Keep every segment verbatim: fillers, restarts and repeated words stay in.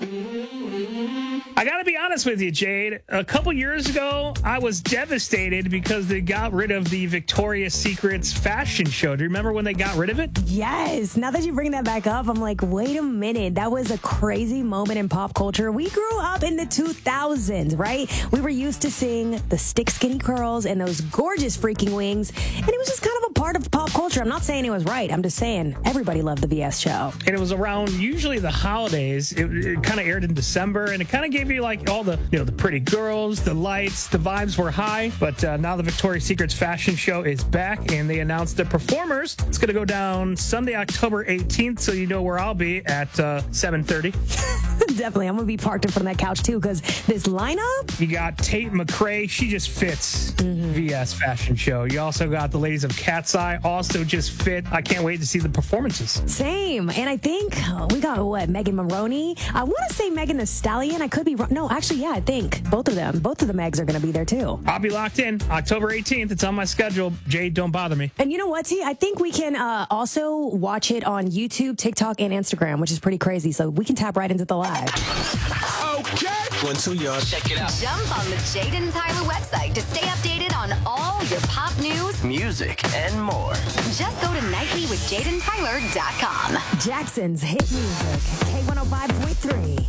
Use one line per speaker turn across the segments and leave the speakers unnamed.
I got to be honest with you, Jade. A couple years ago, I was devastated because they got rid of the Victoria's Secret's fashion show. Do you remember when they got rid of it?
Yes. Now that you bring that back up, I'm like, wait a minute. That was a crazy moment in pop culture. We grew up in the two thousands, right? We were used to seeing the stick skinny curls and those gorgeous freaking wings. And it was just kind of a part of pop culture. I'm not saying it was right. I'm just saying everybody loved the V S show.
And it was around usually the holidays. It, it kind of aired in December, and it kind of gave you like all the, you know, the pretty girls, the lights, the vibes were high. But uh, now the Victoria's Secret's fashion show is back, and they announced their performers. It's going to go down Sunday, October eighteenth, so you know where I'll be at uh, seven thirty.
Definitely. I'm going to be parked in front of that couch, too, because this lineup...
You got Tate McRae. She just fits mm-hmm. V S fashion show. You also got the ladies of Cat's Eye, also just fit. I can't wait to see the performances.
Same. And I think oh, we got, what, Megan Maroney? I want to say Megan Thee Stallion. I could be wrong. No, actually, yeah, I think both of them. Both of the Megs are going to be there, too.
I'll be locked in. October eighteenth. It's on my schedule. Jade, don't bother me.
And you know what, T? I think we can uh, also watch it on YouTube, TikTok, and Instagram, which is pretty crazy. So we can tap right into the live.
Okay. One, two, y'all. Check it out.
Jump on the Jade and Tyler website to stay updated on all your pop news,
music, and more.
Just go to nightly with jade and tyler dot com.
Jackson's hit music, K one oh five point three.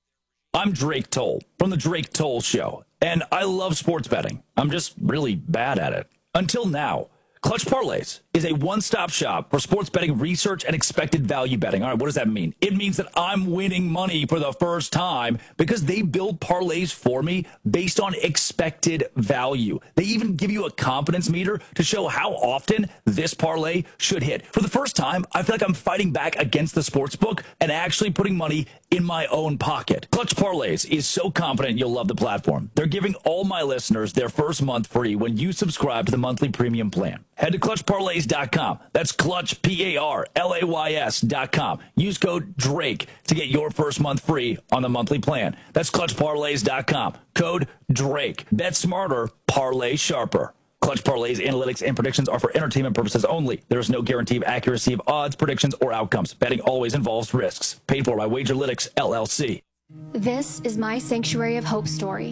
I'm Drake Toll from The Drake Toll Show, and I love sports betting. I'm just really bad at it. Until now. Clutch Parlays is a one-stop shop for sports betting research and expected value betting. All right, what does that mean? It means that I'm winning money for the first time because they build parlays for me based on expected value. They even give you a confidence meter to show how often this parlay should hit. For the first time, I feel like I'm fighting back against the sports book and actually putting money in my own pocket. Clutch Parlays is so confident you'll love the platform. They're giving all my listeners their first month free when you subscribe to the monthly premium plan. Head to clutch parlays dot com. That's Clutch, P A R L A Y S dot com. Use code DRAKE to get your first month free on the monthly plan. That's clutch parlays dot com. Code DRAKE. Bet smarter, parlay sharper. Clutch Parlays, analytics, and predictions are for entertainment purposes only. There is no guarantee of accuracy of odds, predictions, or outcomes. Betting always involves risks. Paid for by Wagerlytics, L L C.
This is my Sanctuary of Hope story.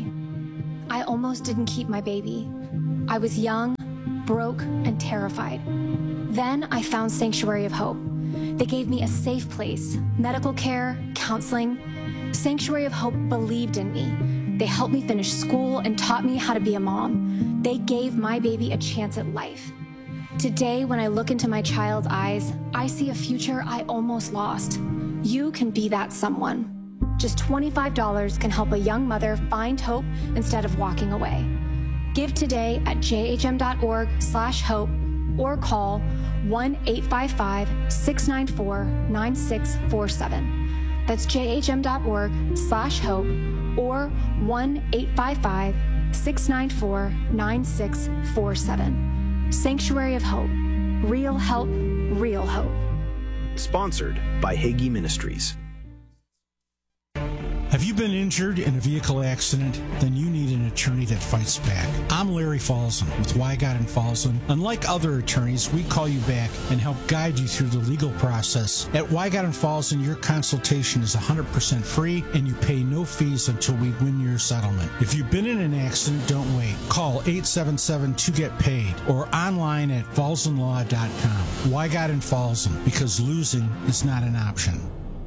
I almost didn't keep my baby. I was young, broke, and terrified. Then I found Sanctuary of Hope. They gave me a safe place, medical care, counseling. Sanctuary of Hope believed in me. They helped me finish school and taught me how to be a mom. They gave my baby a chance at life. Today, when I look into my child's eyes, I see a future I almost lost. You can be that someone. Just twenty-five dollars can help a young mother find hope instead of walking away. Give today at jhm.org slash hope or call one eight five five, six nine four, nine six four seven. That's jhm.org slash hope or one eight five five, six nine four, nine six four seven. Sanctuary of Hope. Real help, real hope.
Sponsored by Hagee Ministries.
Have you been injured in a vehicle accident? Then you need an attorney that fights back. I'm Larry Falzon with Wygott and Falzon. Unlike other attorneys, we call you back and help guide you through the legal process. At Wygott and Falzon, your consultation is one hundred percent free and you pay no fees until we win your settlement. If you've been in an accident, don't wait. Call eight seven seven, two get paid or online at falzon law dot com. Wygott and Falzon, because losing is not an option.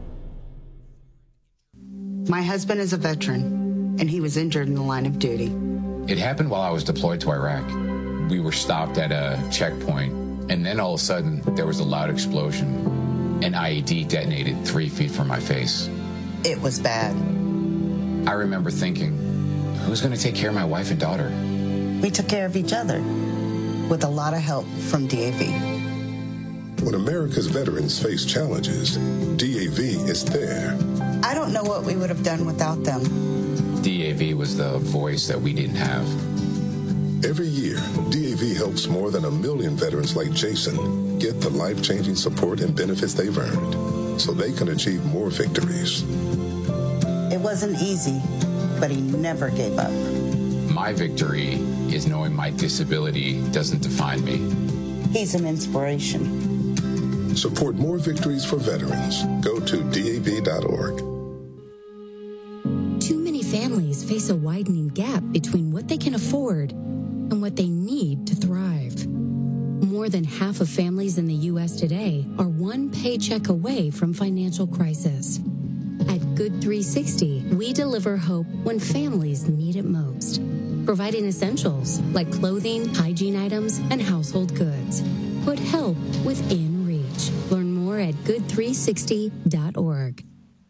My husband is a veteran, and he was injured in the line of duty.
It happened while I was deployed to Iraq. We were stopped at a checkpoint, and then all of a sudden, there was a loud explosion. An I E D detonated three feet from my face.
It was bad.
I remember thinking, who's going to take care of my wife and daughter?
We took care of each other, with a lot of help from D A V.
When America's veterans face challenges, D A V is there.
I don't know what we would have done without them.
D A V was the voice that we didn't have.
Every year, D A V helps more than a million veterans like Jason get the life-changing support and benefits they've earned so they can achieve more victories.
It wasn't easy, but he never gave up.
My victory is knowing my disability doesn't define me.
He's an inspiration.
Support more victories for veterans. Go to D A V dot org.
families face a widening gap between what they can afford and what they need to thrive. More than half of families in the U S today are one paycheck away from financial crisis. At Good three sixty, we deliver hope when families need it most, providing essentials like clothing, hygiene items, and household goods. Put help within reach. Learn more at good three sixty dot org.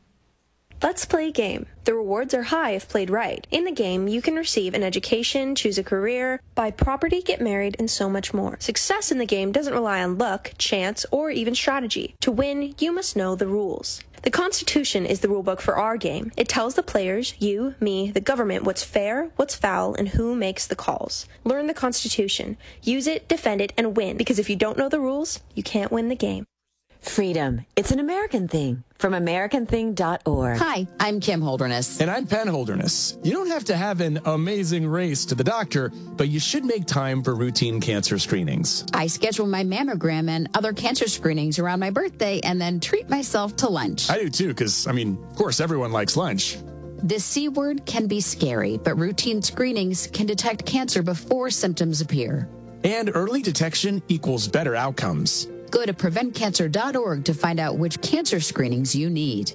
Let's play a game. The rewards are high if played right. In the game, you can receive an education, choose a career, buy property, get married, and so much more. Success in the game doesn't rely on luck, chance, or even strategy. To win, you must know the rules. The Constitution is the rulebook for our game. It tells the players, you, me, the government, what's fair, what's foul, and who makes the calls. Learn the Constitution. Use it, defend it, and win. Because if you don't know the rules, you can't win the game.
Freedom. It's an American thing. From American Thing dot org.
Hi, I'm Kim Holderness.
And I'm Penn Holderness. You don't have to have an amazing race to the doctor, but you should make time for routine cancer screenings.
I schedule my mammogram and other cancer screenings around my birthday and then treat myself to lunch.
I do too, because, I mean, of course, everyone likes lunch.
The C word can be scary, but routine screenings can detect cancer before symptoms appear.
And early detection equals better outcomes.
Go to prevent cancer dot org to find out which cancer screenings you need.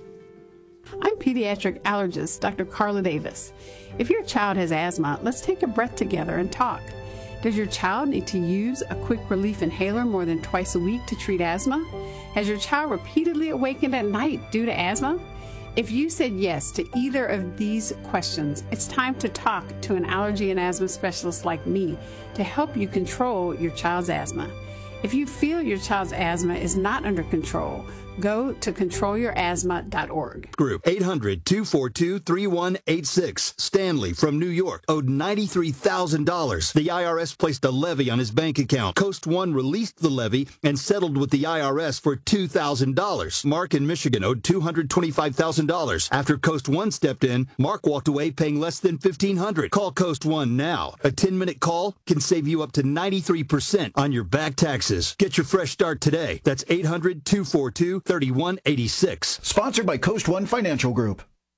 I'm pediatric allergist Doctor Carla Davis. If your child has asthma, let's take a breath together and talk. Does your child need to use a quick relief inhaler more than twice a week to treat asthma? Has your child repeatedly awakened at night due to asthma? If you said yes to either of these questions, it's time to talk to an allergy and asthma specialist like me to help you control your child's asthma. If you feel your child's asthma is not under control, go to control your asthma dot org.
Group eight hundred, two four two, three one eight six. Stanley from New York owed ninety-three thousand dollars. The I R S placed a levy on his bank account. Coast One released the levy and settled with the I R S for two thousand dollars. Mark in Michigan owed two hundred twenty-five thousand dollars. After Coast One stepped in, Mark walked away paying less than fifteen hundred dollars. Call Coast One now. A ten-minute call can save you up to ninety-three percent on your back taxes. Get your fresh start today. That's eight hundred, two four two, thirty-one eighty-six.
Sponsored by Coast One Financial Group.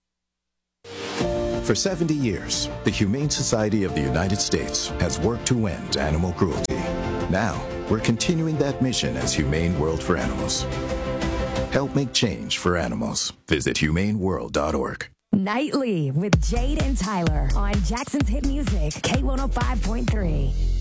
For seventy years, the Humane Society of the United States has worked to end animal cruelty. Now, we're continuing that mission as Humane World for Animals. Help make change for animals. Visit humane world dot org.
Nightly with Jade and Tyler on Jackson's Hit Music, K one oh five point three.